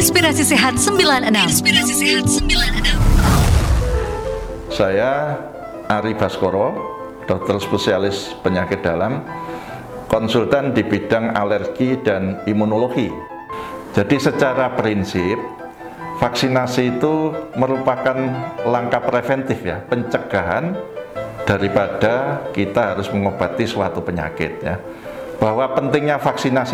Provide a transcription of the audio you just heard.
Inspirasi Sehat 96. Inspirasi Sehat 96. Saya Ari Baskoro, dokter spesialis penyakit dalam, konsultan di bidang alergi dan imunologi. Jadi secara prinsip, vaksinasi itu merupakan langkah preventif ya, pencegahan daripada kita harus mengobati suatu penyakit ya. Bahwa pentingnya vaksinasi